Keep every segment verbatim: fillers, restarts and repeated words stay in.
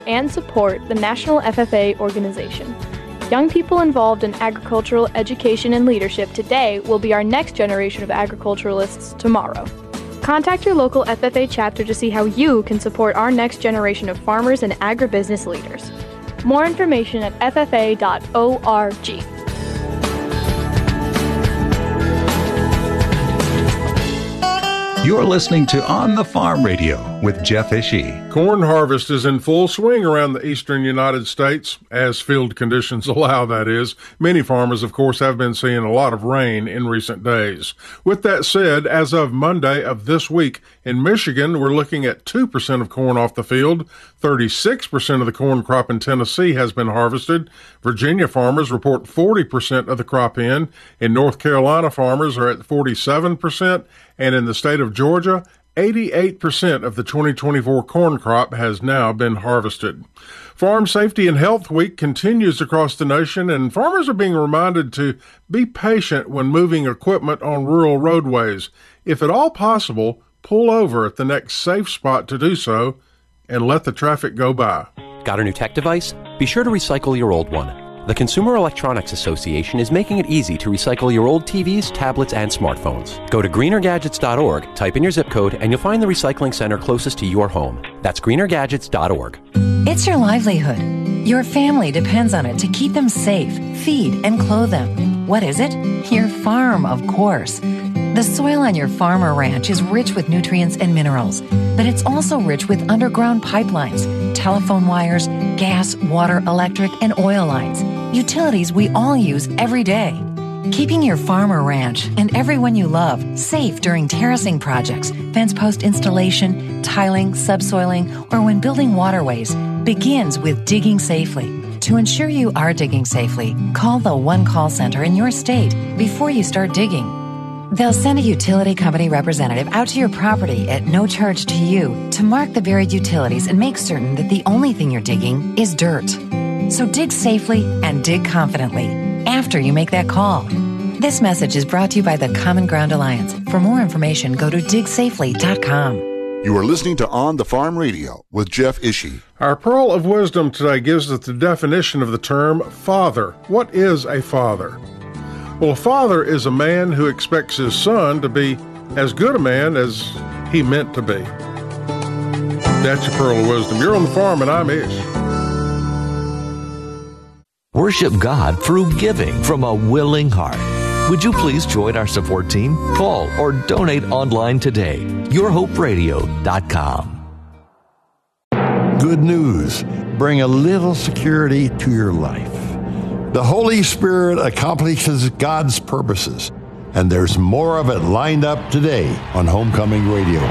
and support the National F F A organization. Young people involved in agricultural education and leadership today will be our next generation of agriculturalists tomorrow. Contact your local F F A chapter to see how you can support our next generation of farmers and agribusiness leaders. More information at f f a dot org. You're listening to On the Farm Radio with Jeff Ishii. Corn harvest is in full swing around the eastern United States, as field conditions allow, that is. Many farmers, of course, have been seeing a lot of rain in recent days. With that said, as of Monday of this week, in Michigan, we're looking at two percent of corn off the field. thirty-six percent of the corn crop in Tennessee has been harvested. Virginia farmers report forty percent of the crop in. In North Carolina, farmers are at forty-seven percent. And in the state of Georgia, eighty-eight percent of the twenty twenty-four corn crop has now been harvested. Farm Safety and Health Week continues across the nation, and farmers are being reminded to be patient when moving equipment on rural roadways. If at all possible, pull over at the next safe spot to do so and let the traffic go by. Got a new tech device? Be sure to recycle your old one. The Consumer Electronics Association is making it easy to recycle your old T Vs, tablets, and smartphones. Go to greener gadgets dot org, type in your zip code, and you'll find the recycling center closest to your home. That's greener gadgets dot org. It's your livelihood. Your family depends on it to keep them safe, feed, and clothe them. What is it? Your farm, of course. The soil on your farm or ranch is rich with nutrients and minerals, but it's also rich with underground pipelines, telephone wires, gas, water, electric, and oil lines, utilities we all use every day. Keeping your farm or ranch and everyone you love safe during terracing projects, fence post installation, tiling, subsoiling, or when building waterways begins with digging safely. To ensure you are digging safely, call the One Call Center in your state before you start digging. They'll send a utility company representative out to your property at no charge to you to mark the buried utilities and make certain that the only thing you're digging is dirt. So dig safely and dig confidently after you make that call. This message is brought to you by the Common Ground Alliance. For more information, go to dig safely dot com. You are listening to On the Farm Radio with Jeff Ishii. Our Pearl of Wisdom today gives us the definition of the term father. What is a father? Well, a father is a man who expects his son to be as good a man as he meant to be. That's your Pearl of Wisdom. You're on the farm, and I'm Ish. Worship God through giving from a willing heart. Would you please join our support team? Call or donate online today. your hope radio dot com. Good news. Bring a little security to your life. The Holy Spirit accomplishes God's purposes, and there's more of it lined up today on Homecoming Radio.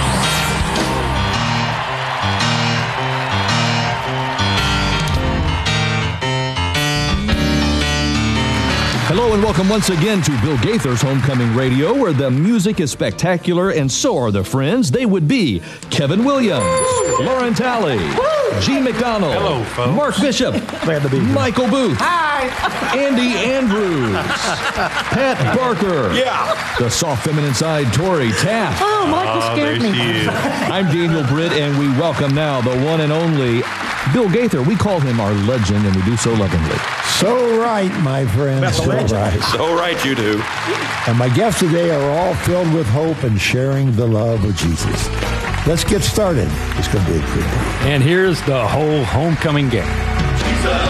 Hello and welcome once again to Bill Gaither's Homecoming Radio, where the music is spectacular and so are the friends. They would be Kevin Williams, Woo! Lauren Talley, Woo! Gene McDonald, Hello, folks. Mark Bishop, Glad to be here. Michael Booth, Hi, Andy Andrews, Pat Barker, yeah, the soft feminine side Tori Taft. Oh, Michael scared oh, me. I'm Daniel Britt, and we welcome now the one and only Bill Gaither. We call him our legend, and we do so lovingly. So right, my friends. That's so right. So right, you do. And my guests today are all filled with hope and sharing the love of Jesus. Let's get started. It's going to be a good day. And here's the whole homecoming gang.